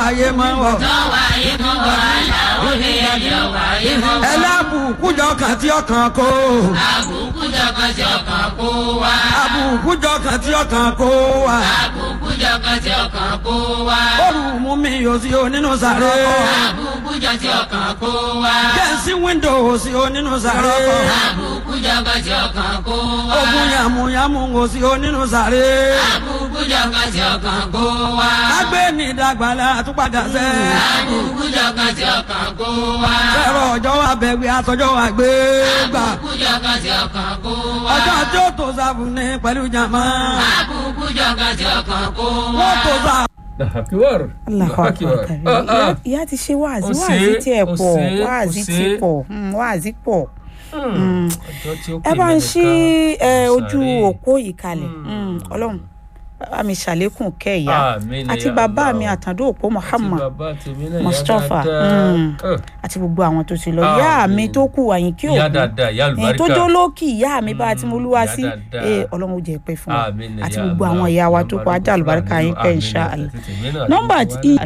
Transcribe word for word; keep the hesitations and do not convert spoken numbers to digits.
wáyé mọ́ wọ̀. tó wáyé mọ́ wọ̀ aláwọ̀ lè yọ wáyé mọ́ wọ̀. ẹlábùkújọ kan tí ọkàn kó. àbùkújọ kan tí ọkàn kó wá. àbùkújọ kan tí ọkàn kó wá. àbùkújọ kan tí ọkàn kó wá. oru mú mi yóò sí o nínú sàré. àbùkújọ tí ọkàn kó wá. kẹ́sí wíńdò sí o nínú sàré. àbùkújọ kan tí ọkàn kó wá. ogun yàmùyàmù o sí o nínú sàré. àbùkújọ kan tí ọkàn kó wá. agbé ní ìdàgbàlà àtúpadà sẹ́. àbùkújọ kan tí ọkàn kó wá. fẹ́rọ ọjọ́ abẹ́gbé àtọjọ́ àgbé gbà. àbùkújọ kan tí ọkàn kó wá. ọjọ́ tí ó tó sáfù ní pẹ̀lú jàmá. àbùkújọ kan tí ọkàn kó wá. wọ́n tó sáfù. Akiwar. Allahu Akbar. Ìyá ti ṣe wáàzí wáàzí tí ẹ pọ̀ wáàzí tí pọ̀ wáàzí pọ̀. ẹ bá ń ṣí ojú òpó yìí kalẹ̀ Ọlọ́run bàbá mi ṣàlékún kẹ́ ìyá àti bàbá mi àtàndó òpó Muhammad Mustapha àti gbogbo àwọn tó ti lọ ìyá mi tó kù àyìnkí òkú tó jólókì ìyá mi bá àti molúwa sí Ọlọ́run ó jẹ́ pẹ́ fún wa àti gbogbo àwọn ìyá wa tó kù ajá àlùbáríkà yín pẹ́ insha Allah. nọ́mbà tí